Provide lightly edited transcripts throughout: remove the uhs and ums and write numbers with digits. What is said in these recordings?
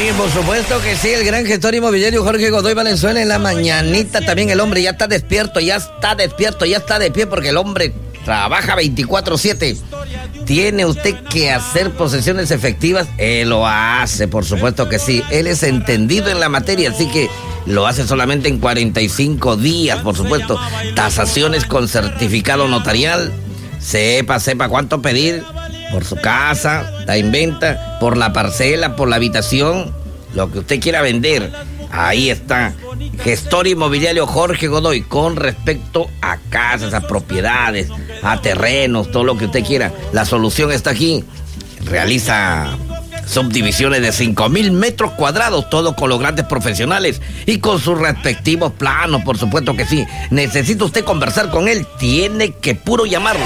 por supuesto que sí, el gran gestor inmobiliario Jorge Godoy Valenzuela en la mañanita. También el hombre ya está despierto, ya está de pie porque el hombre trabaja 24/7. ¿Tiene usted que hacer posesiones efectivas? Él lo hace, por supuesto que sí. Él es entendido en la materia, así que lo hace solamente en 45 días, por supuesto. Tasaciones con certificado notarial. Sepa cuánto pedir por su casa, la inventa, por la parcela, por la habitación, lo que usted quiera vender. Ahí está, gestor inmobiliario Jorge Godoy, con respecto a casas, a propiedades, a terrenos, todo lo que usted quiera. La solución está aquí. Realiza subdivisiones de 5,000 metros cuadrados, todo con los grandes profesionales y con sus respectivos planos, por supuesto que sí. Necesita usted conversar con él, tiene que puro llamarlo.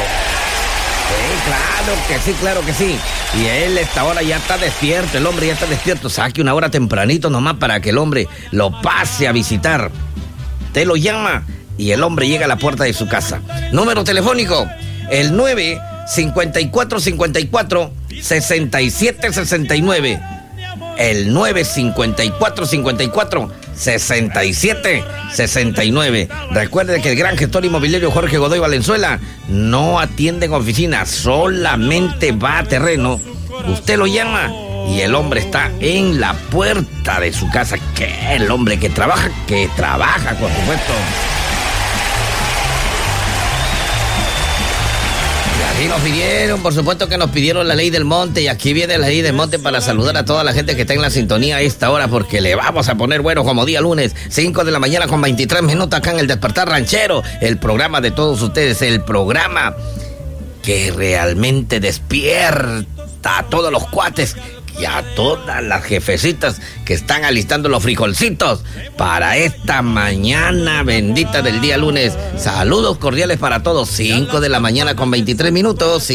Sí, claro que sí. Y él esta hora ya está despierto, el hombre ya está despierto. Saque una hora tempranito nomás para que el hombre lo pase a visitar. Te lo llama y el hombre llega a la puerta de su casa. Número telefónico, el 954-54-6769. El 954-54-6769. Recuerde que el gran gestor inmobiliario Jorge Godoy Valenzuela no atiende en oficina, solamente va a terreno. Usted lo llama y el hombre está en la puerta de su casa. Que el hombre que trabaja, por supuesto. Aquí nos pidieron, por supuesto que nos pidieron la ley del monte, y aquí viene la ley del monte para saludar a toda la gente que está en la sintonía a esta hora, porque le vamos a poner bueno como día lunes, 5 de la mañana con 23 minutos acá en el Despertar Ranchero, el programa de todos ustedes, el programa que realmente despierta a todos los cuates y a todas las jefecitas que están alistando los frijolcitos para esta mañana bendita del día lunes. Saludos cordiales para todos, 5 de la mañana con 23 minutos.